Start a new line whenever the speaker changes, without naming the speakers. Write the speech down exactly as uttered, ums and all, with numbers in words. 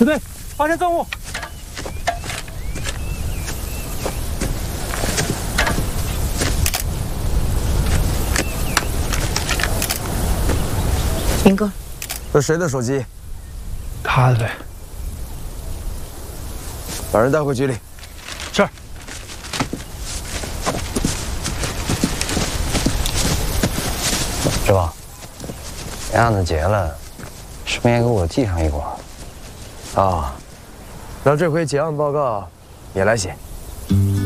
部队发现证物。
明哥，
这谁的手机？
他的呗。
把人带回局里。
是。
师傅，案子结了，顺便给我记上一卦。
啊，那这回结案报告也来写。